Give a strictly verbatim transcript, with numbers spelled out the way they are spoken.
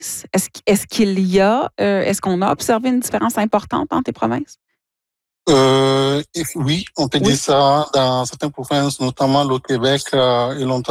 Est-ce qu est-ce qu'il y a, heu, est-ce qu'on a observé une différence importante entre les provinces? Heu, et oui, on peut dire Oui. ça dans certaines provinces, notamment le Québec, heu, et l'Ontario.